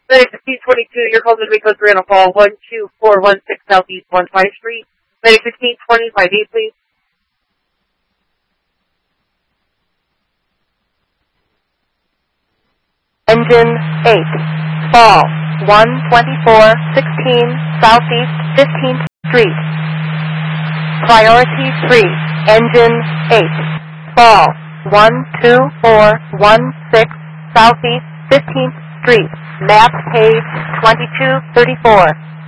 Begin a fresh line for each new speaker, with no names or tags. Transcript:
Medic 1622, your call to Rico 3 on a call 12416 Southeast 15 Street. Medic 1620, 5 please.
Engine 8, fall 12416 Southeast 15th Street. Priority 3, engine 8, fall 12416 Southeast 15th Street. Map page 2234.